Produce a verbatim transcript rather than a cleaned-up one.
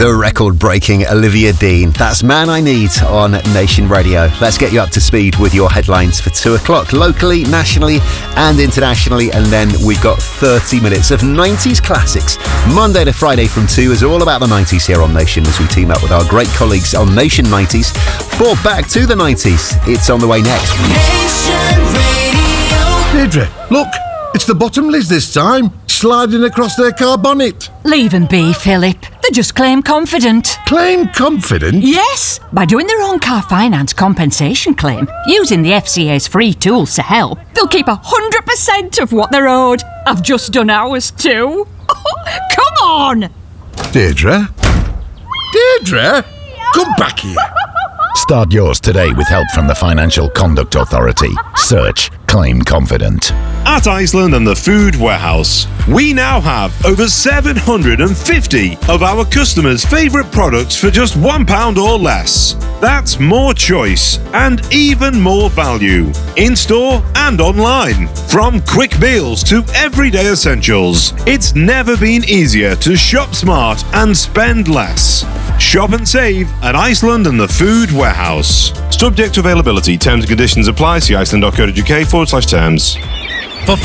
The record-breaking Olivia Dean. That's Man I Need on Nation Radio. Let's get you up to speed with your headlines for two o'clock, locally, nationally and internationally. And then we've got thirty minutes of nineties classics. Monday to Friday from two is all about the nineties here on Nation as we team up with our great colleagues on Nation nineties for Back to the nineties. It's on the way next. Nation Radio. Deirdre, look, it's the Bottomleys this time, sliding across their car bonnet. Leave them be, Philip. They just claim confident. Claim confident? Yes, by doing their own car finance compensation claim, using the F C A's free tools to help, they'll keep one hundred percent of what they're owed. I've just done ours too. Come on! Deirdre? Deirdre? Come back here. Start yours today with help from the Financial Conduct Authority. Search Claim Confident. At Iceland and the Food Warehouse, we now have over seven hundred fifty of our customers' favourite products for just one pound or less. That's more choice and even more value, in-store and online. From quick meals to everyday essentials, it's never been easier to shop smart and spend less. Shop and save at Iceland and the Food Warehouse. Subject to availability, terms and conditions apply. See iceland.co.uk forward slash terms.